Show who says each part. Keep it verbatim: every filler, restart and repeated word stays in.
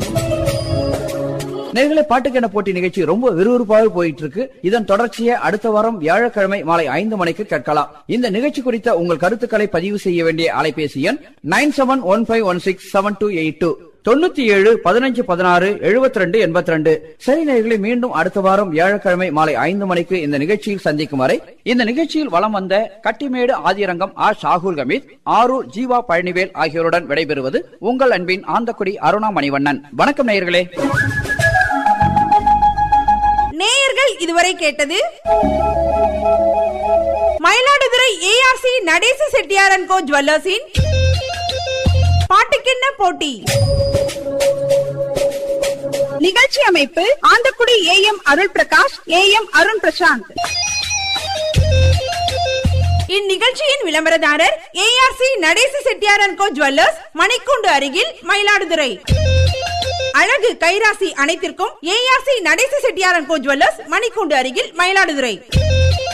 Speaker 1: நேயர்களே, பாட்டுக்கென போட்டி நிகழ்ச்சி ரொம்ப விறுவிறுப்பாக போயிட்டு இருக்கு. இதன் தொடர்ச்சியை அடுத்த வாரம் வியாழக்கிழமை மாலை ஐந்து மணிக்கு கேட்கலாம். இந்த நிகழ்ச்சி குறித்த உங்கள் கருத்துக்களை பதிவு செய்ய வேண்டிய அலைபேசி எண் nine seven one five one six seven two eight two தொண்ணூத்தி ஏழு பதினஞ்சு பதினாறு எழுபத்தி ரெண்டு எண்பத்தி ரெண்டு. சரி நேயர்களே, மீண்டும் அடுத்த வாரம் வியாழக்கிழமை மாலை ஐந்து மணிக்கு இந்த நிகழ்ச்சியில் சந்திக்கும் வரை இந்த நிகழ்ச்சியில் வலம் வந்த கட்டிமேடு ஆதிரங்கம் ஆ ஷாகுல் ஹமீத், ஆரூர் ஜீவா பழனிவேல் ஆகியோருடன் விடைபெறுவது உங்கள் அன்பின் ஆந்தக்குடி அருணா மணிவண்ணன். வணக்கம் நேயர்களே.
Speaker 2: நேயர்கள் இதுவரை கேட்டது மயிலாடுதுறை ஏஆர்சி நடேச செட்டியார் அண்ட் கோ ஜுவல்லர்ஸின் பாட்டுக்கென்ன போட்டி.
Speaker 3: நிகழ்ச்சி அமைப்பு Anthakudi A M Arul Prakash, A M Arun Prashanth.
Speaker 2: இந்நிகழ்ச்சியின் விளம்பரதாரர் ARC Natesa Chettiar and go jewellers, மணிக்கூண்டு அருகில், மயிலாடுதுறை. அழகு கைராசி அனைத்திற்கும் ARC Natesa Chettiar and go jewellers, மணிக்கூண்டு அருகில், மயிலாடுதுறை.